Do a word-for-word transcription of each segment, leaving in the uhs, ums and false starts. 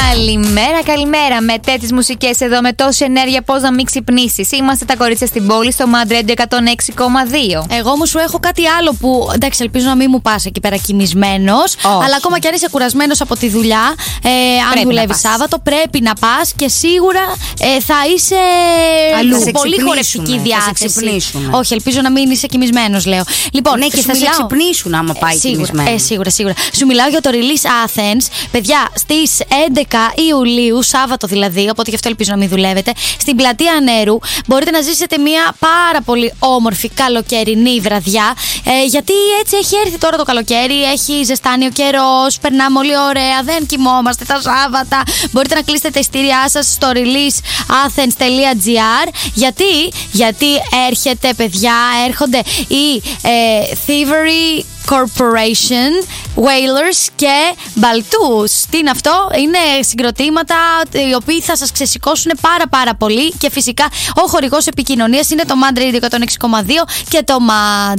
Καλημέρα, καλημέρα. Με τέτοιες μουσικές εδώ, με τόση ενέργεια, πώς να μην ξυπνήσεις. Είμαστε τα κορίτσια στην πόλη, στο Mad Radio εκατόν έξι κόμμα δύο. Εγώ όμως σου έχω κάτι άλλο που, εντάξει, ελπίζω να μην μου πας εκεί πέρα κοιμισμένος. Αλλά ακόμα κι αν είσαι κουρασμένος από τη δουλειά, ε, αν δουλεύεις Σάββατο, πρέπει να πας και σίγουρα ε, θα είσαι αλλού. σε πολύ χορευτική διάθεση. Όχι, ελπίζω να μην είσαι κοιμισμένος, λέω. Λοιπόν, ναι, και θα μιλάω... σε ξυπνήσουν άμα πάει κοιμισμένος. Ε, σίγουρα, σίγουρα. Σου μιλάω για το Release Athens. Παιδιά, στις έντεκα Ιουλίου, Σάββατο δηλαδή, οπότε γι' αυτό ελπίζω να μην δουλεύετε, στην πλατεία Νερού μπορείτε να ζήσετε μια πάρα πολύ όμορφη καλοκαιρινή βραδιά. Ε, γιατί έτσι έχει έρθει τώρα το καλοκαίρι, έχει ζεστάνει ο καιρός, περνάμε όλοι ωραία, δεν κοιμόμαστε τα Σάββατα. Μπορείτε να κλείσετε τα ειστήριά σας στο release athens τελεία gr. Γιατί, γιατί έρχεται, παιδιά, έρχονται οι ε, Thievery Corporation, Wailers και Baltus. Τι είναι αυτό? Είναι συγκροτήματα οι οποίοι θα σας ξεσηκώσουν πάρα πάρα πολύ. Και φυσικά ο χορηγός επικοινωνίας είναι το Mad Radio εκατόν έξι κόμμα δύο και το Mad.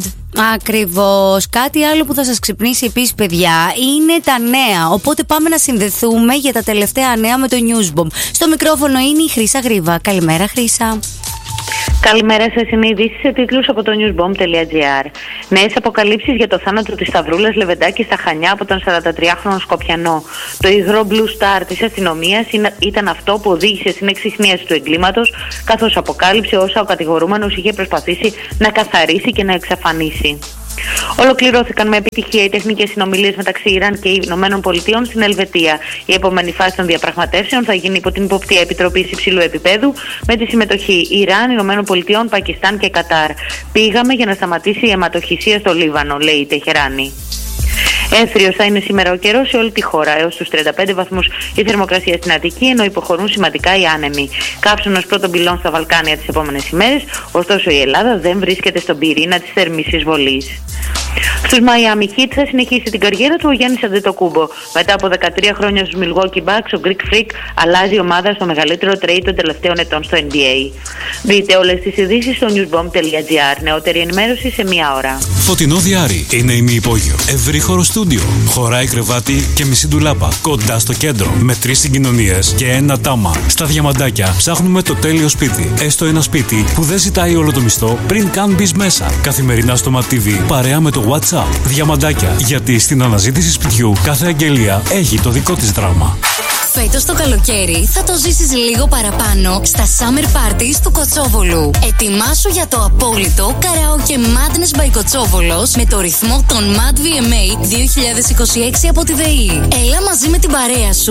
Ακριβώς. Κάτι άλλο που θα σας ξυπνήσει επίσης, παιδιά, είναι τα νέα. Οπότε πάμε να συνδεθούμε για τα τελευταία νέα με το Newsbomb. Στο μικρόφωνο είναι η Χρύσα Γρήβα. Καλημέρα, Χρύσα. Καλημέρα σας, είναι ειδήσεις σε τίτλους από το newsbomb τελεία gr. Νέες αποκαλύψεις για το θάνατο της Σταυρούλας Λεβεντάκη στα Χανιά από τον σαραντατριάχρονο Σκοπιανό. Το υγρό Blue Star της αστυνομίας ήταν αυτό που οδήγησε στην εξιχνίαση του εγκλήματος, καθώς αποκάλυψε όσα ο κατηγορούμενος είχε προσπαθήσει να καθαρίσει και να εξαφανίσει. Ολοκληρώθηκαν με επιτυχία οι τεχνικές συνομιλίες μεταξύ Ιράν και Ηνωμένων Πολιτειών στην Ελβετία. Η επόμενη φάση των διαπραγματεύσεων θα γίνει υπό την υποπτία επιτροπής υψηλού επίπεδου με τη συμμετοχή Ιράν, Ηνωμένων Πολιτειών, Πακιστάν και Κατάρ. Πήγαμε για να σταματήσει η αιματοχυσία στο Λίβανο, λέει η Τεχεράνη. Έθριος θα είναι σήμερα ο καιρός σε όλη τη χώρα. Έως τους τριάντα πέντε βαθμούς η θερμοκρασία στην Αττική, ενώ υποχωρούν σημαντικά οι άνεμοι. Κάψονος πρώτων πυλών στα Βαλκάνια τις επόμενες ημέρες, ωστόσο η Ελλάδα δεν βρίσκεται στον πυρήνα της θερμής εισβολής. Στους Miami Heat θα συνεχίσει την καριέρα του ο Γιάννης Αντετοκούμπο. Μετά από δεκατρία χρόνια στους Milwaukee Bucks, ο Greek Freak αλλάζει ομάδα στο μεγαλύτερο trade των τελευταίων ετών στο N B A. Βρείτε όλες τις ειδήσεις στο newsbomb τελεία gr. Νεότερη ενημέρωση σε μία ώρα. Φωτεινό διάρρη. Είναι ημιυπόγειο. Ευρύχωρο στούντιο. Χωράει κρεβάτι και μισή ντουλάπα. Κοντά στο κέντρο. Με τρεις συγκοινωνίες και ένα τάμα. Στα Διαμαντάκια ψάχνουμε το τέλειο σπίτι. Έστω ένα σπίτι που δεν ζητάει όλο το μισθό πριν καν μπει μέσα. Καθημερινά στο Mat τι βι παρέα με το WhatsApp. Διαμαντάκια. Γιατί στην αναζήτηση σπιτιού κάθε αγγελία έχει το δικό της δράμα. Φέτος το καλοκαίρι θα το ζήσεις λίγο παραπάνω στα Summer Parties του Κοτσόβολου. Ετοιμάσου για το απόλυτο Karaoke Madness by Κοτσόβολος με το ρυθμό των Mad βι εμ έι δύο χιλιάδες είκοσι έξι από τη ΔΕΗ. Έλα μαζί με την παρέα σου